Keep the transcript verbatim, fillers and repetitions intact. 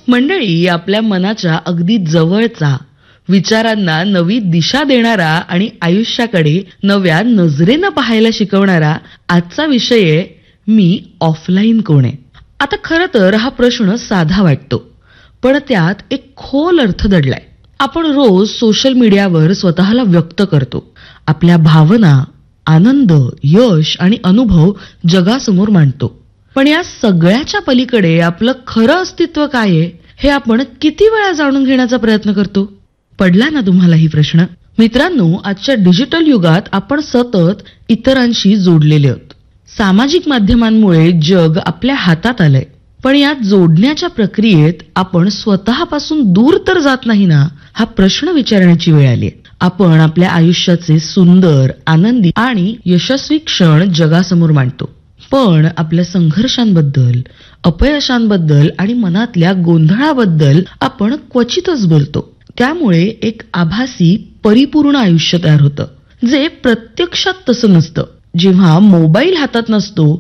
मंडळी, आपल्या मनाच्या अगदी जवळचा, विचारांना नवी दिशा देणारा आणि आयुष्याकडे नव्या नजरेनं पाहायला शिकवणारा आजचा विषय आहे, मी ऑफलाईन कोण आहे. आता खरं तर हा प्रश्न साधा वाटतो, पण त्यात एक खोल अर्थ दडलाय. आपण रोज सोशल मीडियावर स्वतःला व्यक्त करतो. आपल्या भावना, आनंद, यश आणि अनुभव जगासमोर मांडतो. पण या सगळ्याच्या पलीकडे आपलं खरं अस्तित्व काय आहे हे आपण किती वेळा जाणून घेण्याचा प्रयत्न करतो? पडला ना तुम्हाला ही प्रश्न? मित्रांनो, आजच्या डिजिटल युगात आपण सतत इतरांशी जोडलेले आहोत. सामाजिक माध्यमांमुळे जग आपल्या हातात आलंय, पण या जोडण्याच्या प्रक्रियेत आपण स्वतःपासून दूर तर जात नाही ना, हा प्रश्न विचारण्याची वेळ आली. आपण आपल्या आयुष्याचे सुंदर, आनंदी आणि यशस्वी क्षण जगासमोर मांडतो, पण आपल्या संघर्षांबद्दल, अपयशांबद्दल आणि मनातल्या गोंधळाबद्दल आपण क्वचितच बोलतो. त्यामुळे एक आभासी परिपूर्ण आयुष्य तयार होतं, जे प्रत्यक्षात तसं नसतं. जेव्हा मोबाईल हातात नसतो